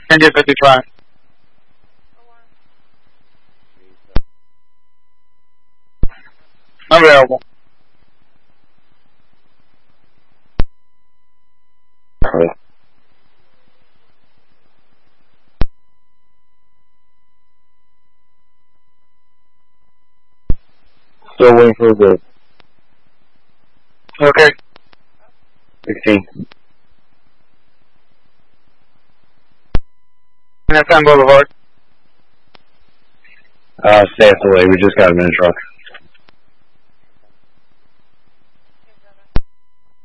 India 55. Available. Still waiting for the Okay. 16. That's on Boulevard. Stay at the way. We just got him in a truck.